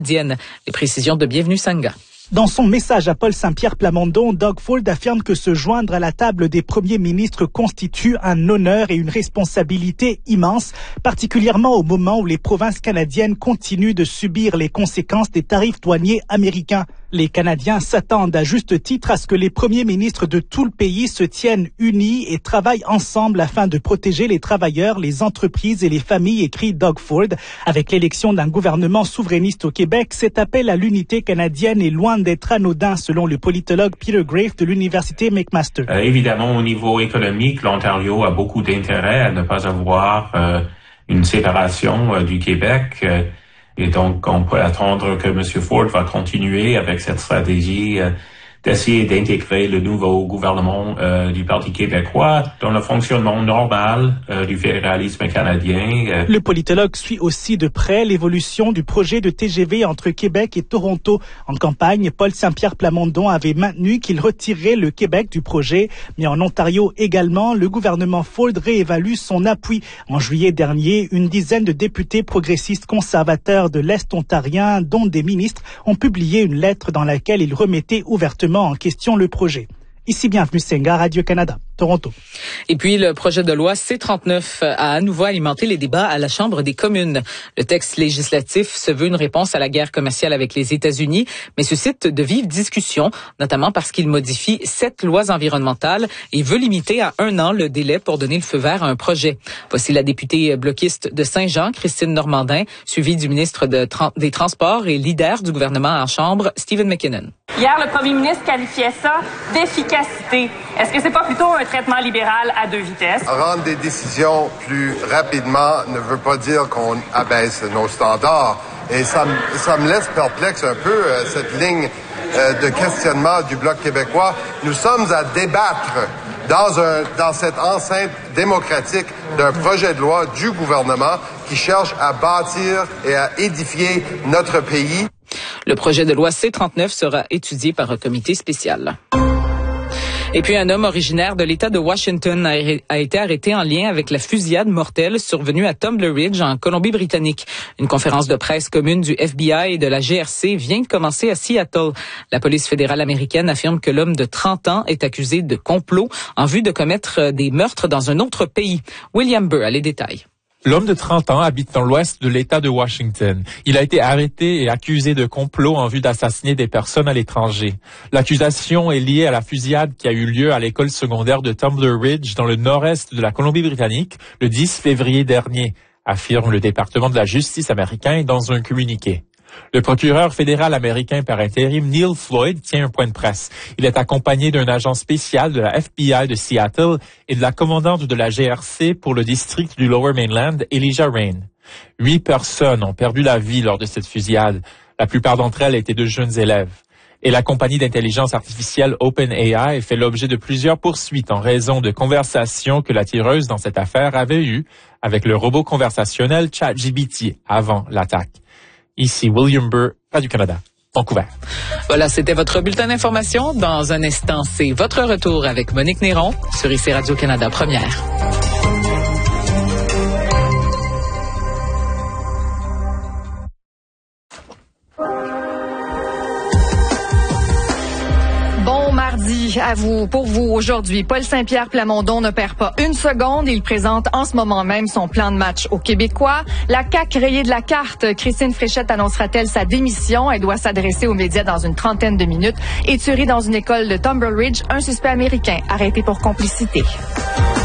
Les précisions de Bienvenue Sangha. Dans son message à Paul Saint-Pierre Plamondon, Doug Ford affirme que se joindre à la table des premiers ministres constitue un honneur et une responsabilité immense, particulièrement au moment où les provinces canadiennes continuent de subir les conséquences des tarifs douaniers américains. Les Canadiens s'attendent à juste titre à ce que les premiers ministres de tout le pays se tiennent unis et travaillent ensemble afin de protéger les travailleurs, les entreprises et les familles, écrit Doug Ford. Avec l'élection d'un gouvernement souverainiste au Québec, cet appel à l'unité canadienne est loin d'être anodin, selon le politologue Peter Graefe de l'Université McMaster. Évidemment, au niveau économique, l'Ontario a beaucoup d'intérêt à ne pas avoir une séparation du Québec. Et donc, on peut attendre que M. Ford va continuer avec cette stratégie d'essayer d'intégrer le nouveau gouvernement du Parti québécois dans le fonctionnement normal du fédéralisme canadien. Le politologue suit aussi de près l'évolution du projet de TGV entre Québec et Toronto. En campagne, Paul Saint-Pierre Plamondon avait maintenu qu'il retirerait le Québec du projet. Mais en Ontario également, le gouvernement Ford réévalue son appui. En juillet dernier, une dizaine de députés progressistes conservateurs de l'Est ontarien, dont des ministres, ont publié une lettre dans laquelle ils remettaient ouvertement en question le projet. Ici Bienvenue Sangha, Radio-Canada, Toronto. Et puis, le projet de loi C-39 a à nouveau alimenté les débats à la Chambre des communes. Le texte législatif se veut une réponse à la guerre commerciale avec les États-Unis, mais suscite de vives discussions, notamment parce qu'il modifie 7 lois environnementales et veut limiter à 1 an le délai pour donner le feu vert à un projet. Voici la députée bloquiste de Saint-Jean, Christine Normandin, suivie du ministre des Transports et leader du gouvernement en Chambre, Stephen McKinnon. Hier, le premier ministre qualifiait ça d'efficacité. Est-ce que c'est pas plutôt un traitement libéral à 2 vitesses? Rendre des décisions plus rapidement ne veut pas dire qu'on abaisse nos standards. Et ça me laisse perplexe un peu, cette ligne de questionnement du Bloc québécois. Nous sommes à débattre dans cette enceinte démocratique d'un projet de loi du gouvernement qui cherche à bâtir et à édifier notre pays. Le projet de loi C-39 sera étudié par un comité spécial. Et puis, un homme originaire de l'État de Washington a été arrêté en lien avec la fusillade mortelle survenue à Tumbler Ridge, en Colombie-Britannique. Une conférence de presse commune du FBI et de la GRC vient de commencer à Seattle. La police fédérale américaine affirme que l'homme de 30 ans est accusé de complot en vue de commettre des meurtres dans un autre pays. William Burr a les détails. L'homme de 30 ans habite dans l'ouest de l'État de Washington. Il a été arrêté et accusé de complot en vue d'assassiner des personnes à l'étranger. L'accusation est liée à la fusillade qui a eu lieu à l'école secondaire de Tumbler Ridge dans le nord-est de la Colombie-Britannique le 10 février dernier, affirme le département de la justice américain dans un communiqué. Le procureur fédéral américain par intérim Neil Floyd tient un point de presse. Il est accompagné d'un agent spécial de la FBI de Seattle et de la commandante de la GRC pour le district du Lower Mainland, Elijah Rain. 8 personnes ont perdu la vie lors de cette fusillade. La plupart d'entre elles étaient de jeunes élèves. Et la compagnie d'intelligence artificielle OpenAI fait l'objet de plusieurs poursuites en raison de conversations que la tireuse dans cette affaire avait eues avec le robot conversationnel ChatGPT avant l'attaque. Ici William Burr, Radio-Canada, Vancouver. Voilà, c'était votre bulletin d'information. Dans un instant, c'est votre retour avec Monique Néron sur IC Radio-Canada Première. Pour vous aujourd'hui, Paul Saint-Pierre Plamondon ne perd pas une seconde. Il présente en ce moment même son plan de match aux Québécois. La CAQ rayée de la carte. Christine Fréchette annoncera-t-elle sa démission? Elle doit s'adresser aux médias dans une trentaine de minutes. Et tuerie dans une école de Tumbler Ridge, un suspect américain arrêté pour complicité.